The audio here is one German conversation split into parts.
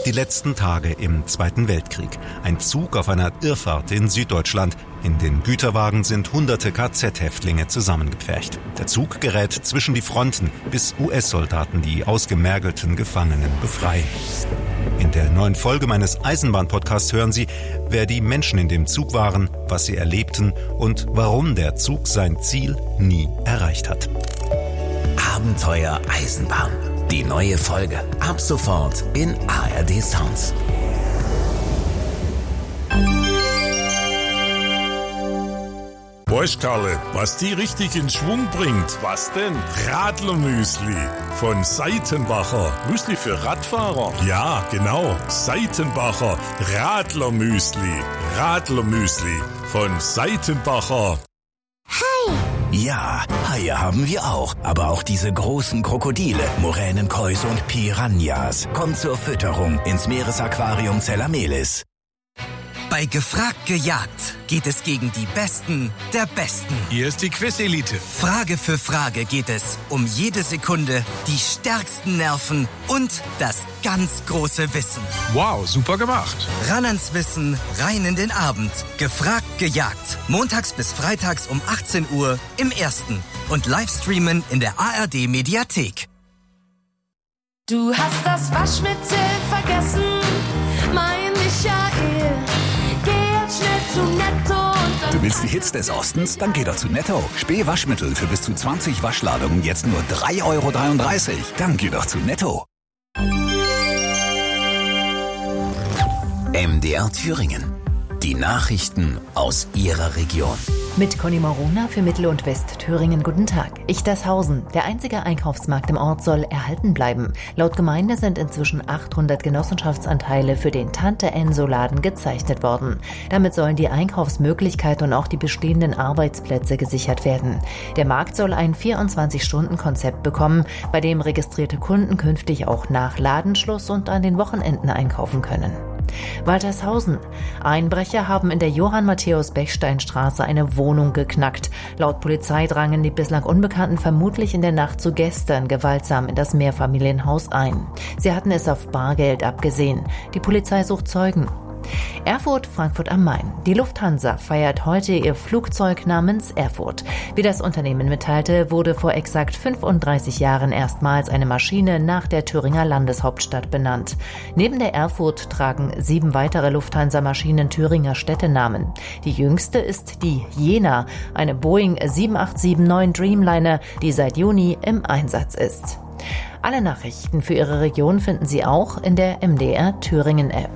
Die letzten Tage im Zweiten Weltkrieg. Ein Zug auf einer Irrfahrt in Süddeutschland. In den Güterwagen sind hunderte KZ-Häftlinge zusammengepfercht. Der Zug gerät zwischen die Fronten, bis US-Soldaten die ausgemergelten Gefangenen befreien. In der neuen Folge meines Eisenbahn-Podcasts hören Sie, wer die Menschen in dem Zug waren, was sie erlebten und warum der Zug sein Ziel nie erreicht hat. Abenteuer Eisenbahn. Die neue Folge. Ab sofort in ARD Sounds. Weißt Karle, was die richtig in Schwung bringt? Was denn? Radlermüsli von Seitenbacher. Müsli für Radfahrer? Ja, genau. Seitenbacher Radlermüsli. Radlermüsli von Seitenbacher. Hi! Ja, Haie haben wir auch. Aber auch diese großen Krokodile, Moränenkäuse und Piranhas. Kommt zur Fütterung ins Meeresaquarium Zellamelis. Bei Gefragt gejagt geht es gegen die Besten der Besten. Hier ist die Quiz-Elite. Frage für Frage geht es um jede Sekunde, die stärksten Nerven und das ganz große Wissen. Wow, super gemacht. Ran ans Wissen, rein in den Abend. Gefragt gejagt. Montags bis freitags um 18 Uhr im Ersten. Und Livestreamen in der ARD-Mediathek. Du hast das Waschmittel vergessen, mein Michael. Zu Netto und du willst die Hits des Ostens? Dann geh doch zu Netto. Spee-Waschmittel für bis zu 20 Waschladungen jetzt nur 3,33 €. Dann geh doch zu Netto. MDR Thüringen. Die Nachrichten aus Ihrer Region. Mit Conny Morona für Mittel- und Westthüringen. Guten Tag. Ichtershausen. Der einzige Einkaufsmarkt im Ort soll erhalten bleiben. Laut Gemeinde sind inzwischen 800 Genossenschaftsanteile für den Tante-Enso-Laden gezeichnet worden. Damit sollen die Einkaufsmöglichkeiten und auch die bestehenden Arbeitsplätze gesichert werden. Der Markt soll ein 24-Stunden-Konzept bekommen, bei dem registrierte Kunden künftig auch nach Ladenschluss und an den Wochenenden einkaufen können. Waltershausen. Einbrecher haben in der Johann-Matthäus-Bechstein-Straße eine Wohnung geknackt. Laut Polizei drangen die bislang Unbekannten vermutlich in der Nacht zu gestern gewaltsam in das Mehrfamilienhaus ein. Sie hatten es auf Bargeld abgesehen. Die Polizei sucht Zeugen. Erfurt, Frankfurt am Main. Die Lufthansa feiert heute ihr Flugzeug namens Erfurt. Wie das Unternehmen mitteilte, wurde vor exakt 35 Jahren erstmals eine Maschine nach der Thüringer Landeshauptstadt benannt. Neben der Erfurt tragen 7 weitere Lufthansa-Maschinen Thüringer Städtenamen. Die jüngste ist die Jena, eine Boeing 7879 Dreamliner, die seit Juni im Einsatz ist. Alle Nachrichten für Ihre Region finden Sie auch in der MDR Thüringen App.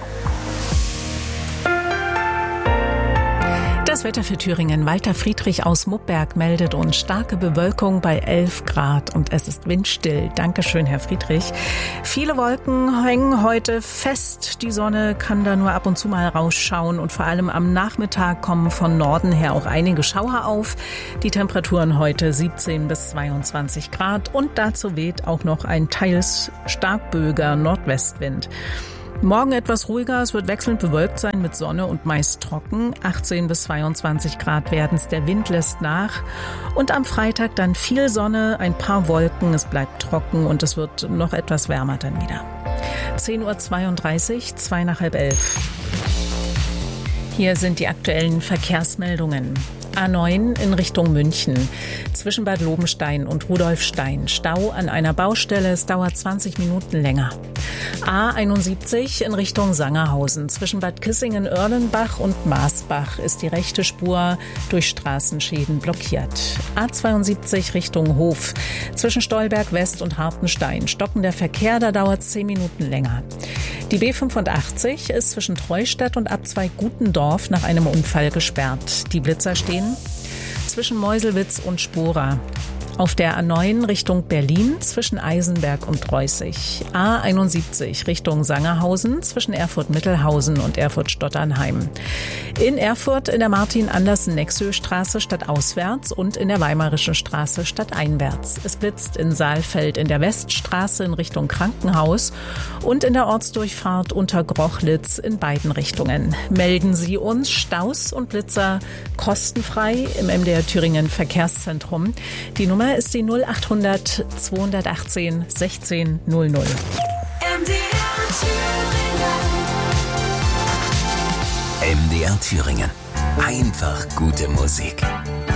Das Wetter für Thüringen. Walter Friedrich aus Muppberg meldet uns starke Bewölkung bei 11 Grad und es ist windstill. Dankeschön, Herr Friedrich. Viele Wolken hängen heute fest. Die Sonne kann da nur ab und zu mal rausschauen und vor allem am Nachmittag kommen von Norden her auch einige Schauer auf. Die Temperaturen heute 17 bis 22 Grad und dazu weht auch noch ein teils stark böiger Nordwestwind. Morgen etwas ruhiger, es wird wechselnd bewölkt sein mit Sonne und meist trocken. 18 bis 22 Grad werden es, der Wind lässt nach. Und am Freitag dann viel Sonne, ein paar Wolken, es bleibt trocken und es wird noch etwas wärmer dann wieder. 10:32 Uhr, 11:02. Hier sind die aktuellen Verkehrsmeldungen. A9 in Richtung München. Zwischen Bad Lobenstein und Rudolfstein. Stau an einer Baustelle. Es dauert 20 Minuten länger. A71 in Richtung Sangerhausen. Zwischen Bad Kissingen-Oerlenbach und Maasbach ist die rechte Spur durch Straßenschäden blockiert. A72 Richtung Hof. Zwischen Stolberg West und Hartenstein. Stockender Verkehr, da dauert es 10 Minuten länger. Die B85 ist zwischen Treustadt und Abzweig Gutendorf nach einem Unfall gesperrt. Die Blitzer stehen zwischen Meuselwitz und Spora. Auf der A9 Richtung Berlin zwischen Eisenberg und Preußig. A71 Richtung Sangerhausen zwischen Erfurt-Mittelhausen und Erfurt-Stotternheim. In Erfurt in der Martin-Andersen-Nexö-Straße stadtauswärts und in der Weimarischen Straße stadteinwärts. Es blitzt in Saalfeld in der Weststraße in Richtung Krankenhaus und in der Ortsdurchfahrt unter Grochlitz in beiden Richtungen. Melden Sie uns Staus und Blitzer kostenfrei im MDR Thüringen Verkehrszentrum. Die Nummer ist die 0800 218 16 00. MDR MDR Thüringen. Einfach gute Musik.